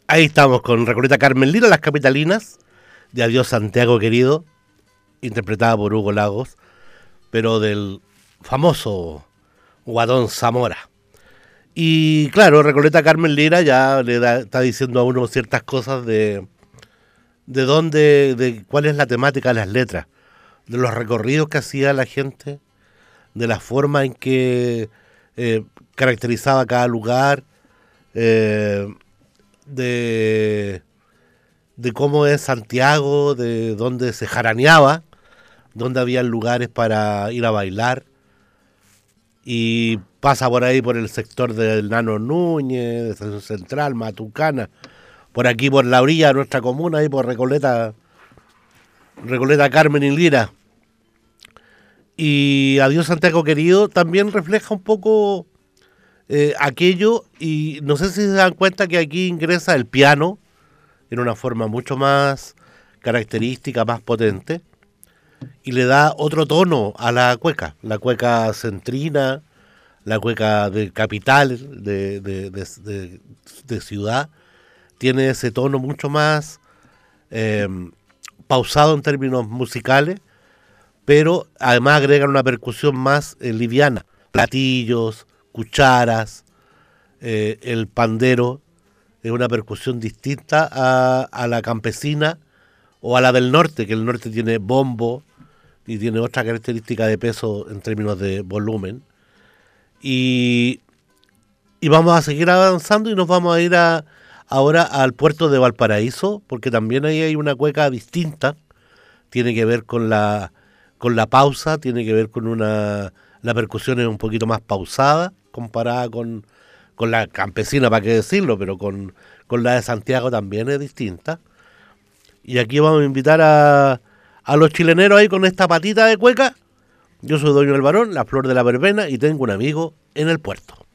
Ahí estamos con Recoleta Carmen Lira, Las Capitalinas, de Adiós Santiago Querido, interpretada por Hugo Lagos, pero del famoso Guadón Zamora. Y claro, Recoleta Carmen Lira ya está diciendo a uno ciertas cosas de dónde, de cuál es la temática de las letras, de los recorridos que hacía la gente, de la forma en que caracterizaba cada lugar, eh, de, de cómo es Santiago, de dónde se jaraneaba, dónde había lugares para ir a bailar, y pasa por ahí por el sector del Nano Núñez, de Estación Central, Matucana, por aquí por la orilla de nuestra comuna, ahí por Recoleta Carmen y Lira. Y Adiós Santiago Querido también refleja un poco aquello, y no sé si se dan cuenta que aquí ingresa el piano en una forma mucho más característica, más potente, y le da otro tono a la cueca centrina, la cueca de capital, de ciudad, tiene ese tono mucho más eh, pausado en términos musicales, pero además agregan una percusión más liviana, platillos, cucharas, el pandero, es una percusión distinta a la campesina o a la del norte, que el norte tiene bombo y tiene otra característica de peso en términos de volumen. Y, y vamos a seguir avanzando y nos vamos a ir ahora al puerto de Valparaíso, porque también ahí hay una cueca distinta, tiene que ver con la pausa, tiene que ver con la percusión es un poquito más pausada comparada con la campesina, para qué decirlo, pero con la de Santiago también es distinta. Y aquí vamos a invitar a los chileneros ahí con esta patita de cueca. Yo soy Doño El Varón, la flor de la verbena, y tengo un amigo en el puerto.